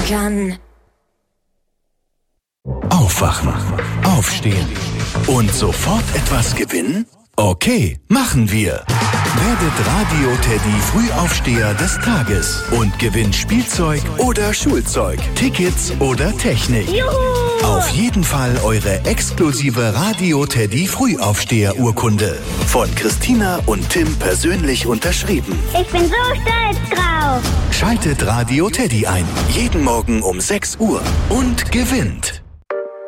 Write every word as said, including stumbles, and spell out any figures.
kann. Aufwachen, aufstehen und sofort etwas gewinnen? Okay, machen wir. Werdet Radio Teddy Frühaufsteher des Tages und gewinnt Spielzeug oder Schulzeug, Tickets oder Technik. Juhu! Auf jeden Fall eure exklusive Radio Teddy Frühaufsteher-Urkunde. Von Christina und Tim persönlich unterschrieben. Ich bin so stolz drauf. Schaltet Radio Teddy ein. Jeden Morgen um sechs Uhr und gewinnt.